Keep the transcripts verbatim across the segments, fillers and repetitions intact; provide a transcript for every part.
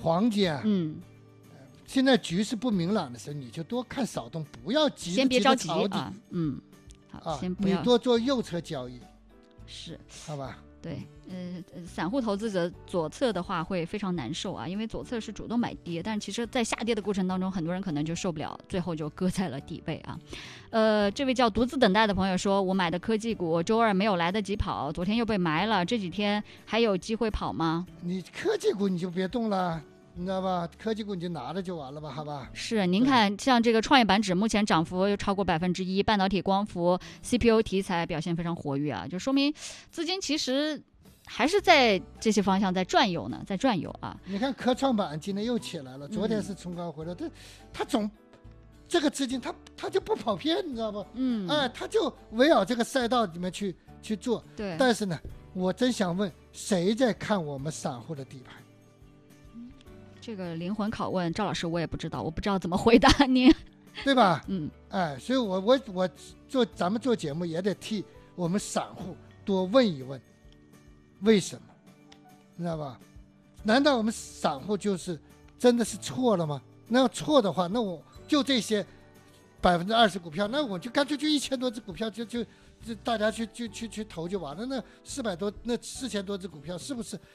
黄金啊， 嗯， 现在局势不明朗的时候，你就多看少动，不要急先别着急抄底啊，嗯，好， 啊， 先不要， 你多做右侧交易， 是， 好吧？ 对，呃，散户投资者左侧的话会非常难受啊，因为左侧是主动买跌，但其实在下跌的过程当中，很多人可能就受不了，最后就搁在了底位啊。呃，这位叫独自等待的朋友说，我买的科技股周二没有来得及跑，昨天又被埋了，这几天还有机会跑吗？ 你科技股你就别动了。你知道吧？科技股你就拿着就完了吧，好吧？ 是，您看，像这个创业板指目前涨幅又超过百分之一，半导体、光伏、C P U 题材表现非常活跃啊，就说明资金其实还是在这些方向在转悠呢，在转悠啊。 你看科创板今天又起来了，昨天是冲高回落，它、嗯、它总这个资金它它就不跑偏，你知道不？ 嗯， 哎，它就围绕这个赛道里面去去做。 对。 但是呢，我真想问，谁在看我们散户的底牌？ 这个灵魂拷问，赵老师我也不知道，我不知道怎么回答您， 对吧？ 嗯， 哎，所以我我我做咱们做节目也得替我们散户多问一问，为什么？你知道吧？难道我们散户就是真的是错了吗？那要错的话，那我就这些百分之二十股票，那我就干脆就一千多只股票就就就大家去去去去投就完了。那四百多那四千多只股票是不是？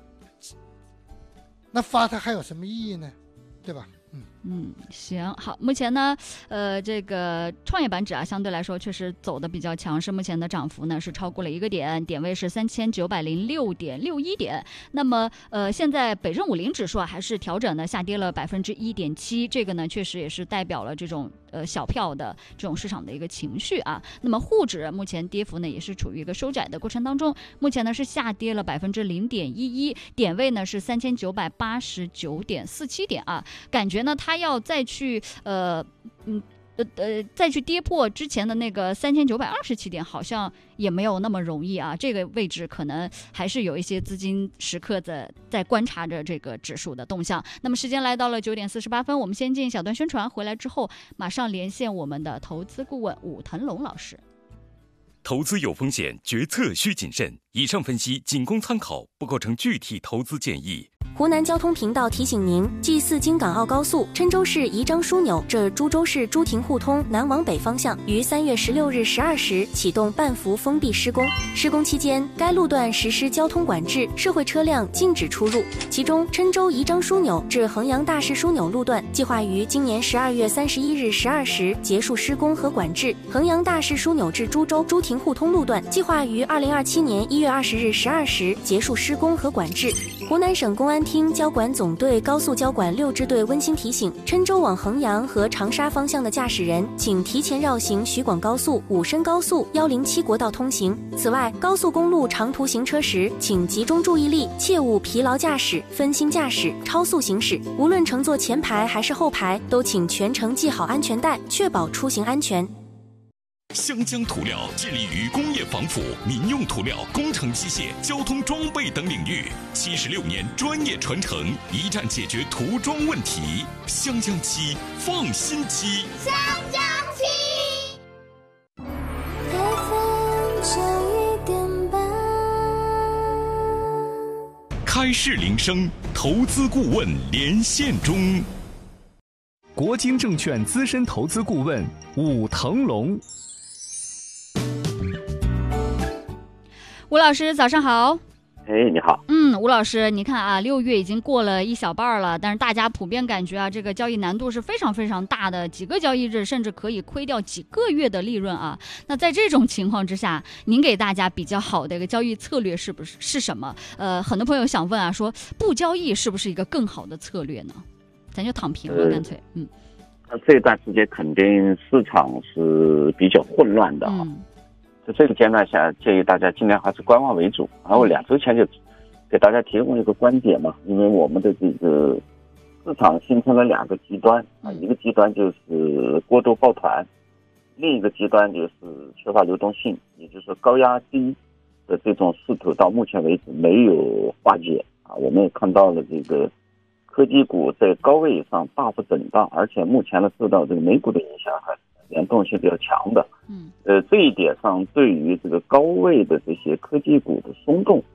那发它还有什么意义呢？对吧？嗯嗯，行，好，目前呢，呃，这个创业板指啊，相对来说确实走的比较强势，目前的涨幅呢是超过了一个点，点位是三千九百零六点六一点。那么，呃，现在北证五零指数啊还是调整的，下跌了百分之一点七，这个呢确实也是代表了这种呃小票的这种市场的一个情绪啊。那么沪指目前跌幅呢也是处于一个收窄的过程当中，目前呢是下跌了百分之零点一一，点位呢是三千九百八十九点四七点啊，感觉呢它要再去呃嗯呃呃再去跌破之前的那个三千九百二十七点，好像也没有那么容易啊。这个位置可能还是有一些资金时刻在在观察着这个指数的动向。那么时间来到了九点四十八分，我们先进小段宣传，回来之后马上连线我们的投资顾问武腾龙老师。 投资有风险，决策需谨慎。以上分析仅供参考，不构成具体投资建议。 湖南交通频道提醒您，G 四京港澳高速郴州市宜章枢纽至株洲市朱亭互通南往北方向于三月十六日十二时启动半幅封闭施工。施工期间，该路段实施交通管制，社会车辆禁止出入。其中，郴州宜章枢纽至衡阳大市枢纽路段计划于今年十二月三十一日十二时结束施工和管制；衡阳大市枢纽至株洲朱亭互通路段计划于二零二七年一月二十日十二时结束施工和管制。湖南省公安厅交管总队高速交管六支队温馨提醒：郴州往衡阳和长沙方向的驾驶人，请提前绕行徐广高速、武深高速、一零七国道通行。此外，高速公路长途行车时，请集中注意力，切勿疲劳驾驶、分心驾驶、超速行驶。无论乘坐前排还是后排，都请全程系好安全带，确保出行安全。 湘江涂料致力于工业防腐、民用涂料、工程机械、交通装备等领域，七十六年专业传承，一站解决涂装问题。湘江漆，放心漆。 湘江漆。 开市铃声，投资顾问连线中。 国金证券资深投资顾问武腾龙。 吴老师早上好。 哎，你好。 嗯，吴老师，你看啊，六月已经过了一小半了，但是大家普遍感觉啊，这个交易难度是非常非常大的，几个交易日甚至可以亏掉几个月的利润啊。那在这种情况之下，您给大家比较好的一个交易策略是不是是什么？呃，很多朋友想问啊，说不交易是不是一个更好的策略呢？咱就躺平了，干脆。嗯。 这段时间肯定市场是比较混乱的啊。嗯，在这个阶段下，建议大家尽量还是观望为主。然后两周前就给大家提供一个观点嘛，因为我们的这个市场形成了两个极端啊，一个极端就是过度抱团，另一个极端就是缺乏流动性，也就是说高压低的这种势头到目前为止没有化解啊。我们也看到了这个科技股在高位以上大幅震荡，而且目前呢受到这个美股的影响还是联动性比较强的。嗯，呃，这一点上对于这个高位的这些科技股的松动，会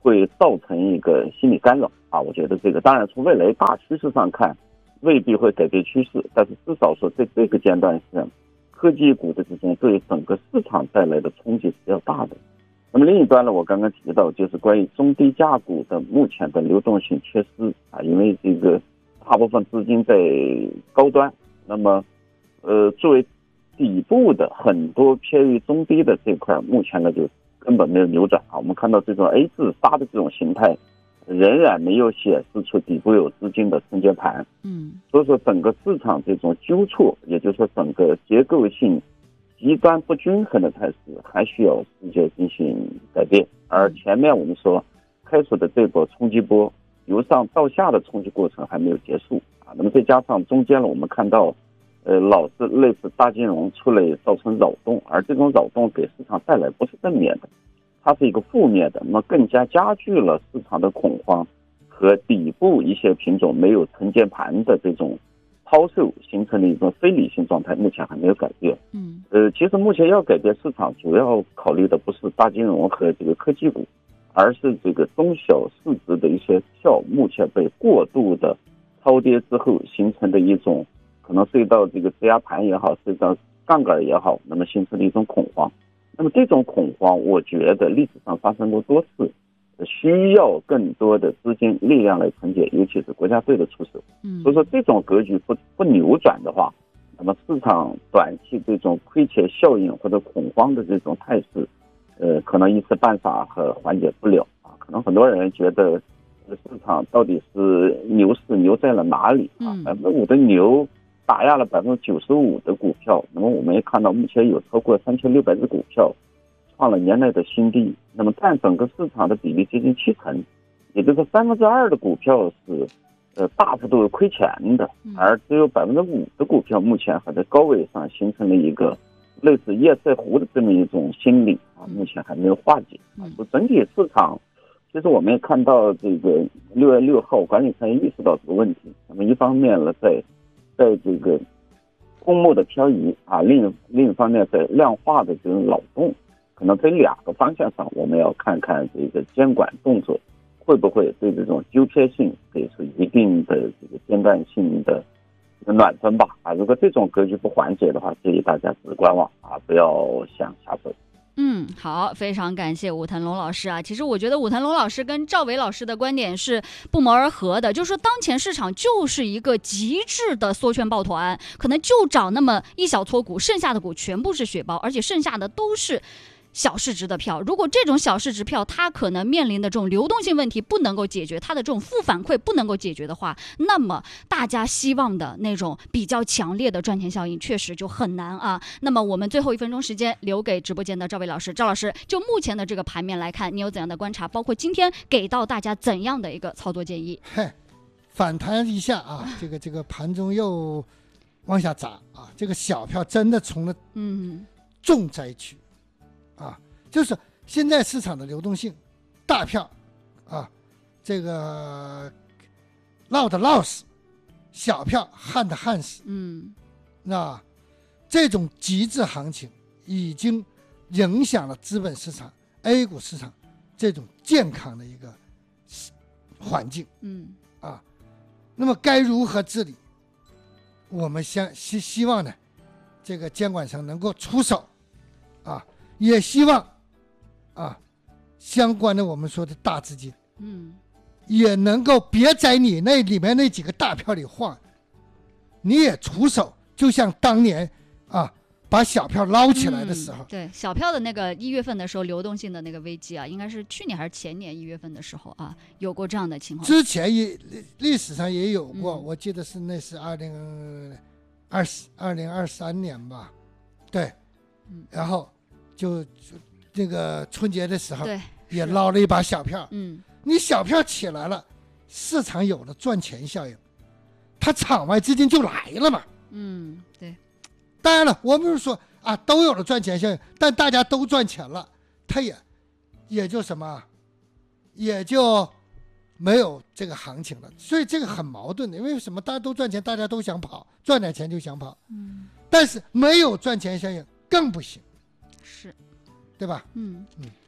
会造成一个心理干扰啊。我觉得这个当然从未来大趋势上看未必会改变趋势，但是至少说在这个阶段上，科技股的之间对整个市场带来的冲击是比较大的。那么另一端呢，我刚刚提到就是关于中低价股的目前的流动性缺失啊，因为这个大部分资金在高端，那么呃作为底部的很多偏于中低的这块，目前呢就根本没有扭转啊。我们看到这种 A 字杀的这种形态，仍然没有显示出底部有资金的承接盘。 嗯， 所以说整个市场这种纠错，也就是说整个结构性极端不均衡的态势，还需要时间进行改变。而前面我们说开始的这波冲击波，由上到下的冲击过程还没有结束啊。那么再加上中间呢，我们看到。呃，老是类似大金融出来造成扰动，而这种扰动给市场带来不是正面的，它是一个负面的，那么更加加剧了市场的恐慌和底部一些品种没有承接盘的这种抛售形成的一种非理性状态，目前还没有改变。 嗯， 呃，其实目前要改变市场，主要考虑的不是大金融和这个科技股，而是这个中小市值的一些票目前被过度的超跌之后形成的一种。可能涉及到这个质押盘也好，涉及到杠杆也好，那么形成的一种恐慌。那么这种恐慌，我觉得历史上发生过多次，需要更多的资金力量来承接，尤其是国家队的出手。所以说这种格局不不扭转的话，那么市场短期这种亏钱效应或者恐慌的这种态势，呃，可能一时半晌和缓解不了啊。可能很多人觉得市场到底是牛市牛在了哪里啊？百分之五的牛。打压了百分之九十五的股票，那么我们也看到，目前有超过三千六百只股票创了年内的新低，那么占整个市场的比例接近七成，也就是三分之二的股票是呃大幅度亏钱的，而只有百分之五的股票目前还在高位上形成了一个类似叶塞湖的这么一种心理啊，目前还没有化解啊。就整体市场，其实我们也看到这个六月六号管理层也意识到这个问题，那么一方面呢，在在这个公募的漂移啊，另另一方面在量化的这种扰动，可能在两个方向上，我们要看看这个监管动作会不会对这种纠偏性给出一定的这个阶段性的这个暖风吧啊。如果这种格局不缓解的话，建议大家只观望啊，不要想下手。 嗯，好，非常感谢武腾龙老师啊。其实我觉得武腾龙老师跟赵伟老师的观点是不谋而合的，就是说当前市场就是一个极致的缩圈抱团，可能就涨那么一小撮股，剩下的股全部是血包，而且剩下的都是小市值的票。如果这种小市值票它可能面临的这种流动性问题不能够解决，它的这种负反馈不能够解决的话，那么大家希望的那种比较强烈的赚钱效应确实就很难啊。那么我们最后一分钟时间留给直播间的赵伟老师。赵老师，就目前的这个盘面来看，你有怎样的观察？包括今天给到大家怎样的一个操作建议？ 嘿，反弹一下啊，这个这个盘中又往下砸啊，这个小票真的成了嗯重灾区。啊，就是现在市场的流动性，大票啊，这个落的落死，小票焊的焊死， 嗯， 那这种极致行情已经影响了资本市场、A 股市场这种健康的一个环境， 嗯啊，那么该如何治理？我们希希希望呢，这个监管层能够出手，啊。也希望啊，相关的我们说的大资金， 嗯， 也能够别在你那里面那几个大票里晃，你也出手，就像当年啊把小票捞起来的时候， 嗯、对小票的那个一月份的时候流动性的那个危机啊，应该是去年还是前年一月份的时候啊，有过这样的情况。 之前也历史上也有过， 嗯、 我记得是那是二零二二零二三年吧，对， 嗯、 然后。就这个春节的时候， 对， 也捞了一把小票。 嗯， 你小票起来了，市场有了赚钱效应，它场外资金就来了嘛。 嗯，对。 当然了，我们是说啊，都有了赚钱效应，但大家都赚钱了，它也也就什么，也就没有这个行情了。所以这个很矛盾的，因为什么？大家都赚钱，大家都想跑，赚点钱就想跑。 嗯， 但是没有赚钱效应更不行。 是， 对吧？ 嗯嗯，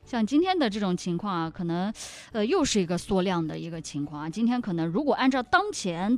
像今天的这种情况啊，可能呃又是一个缩量的一个情况啊。今天可能如果按照当前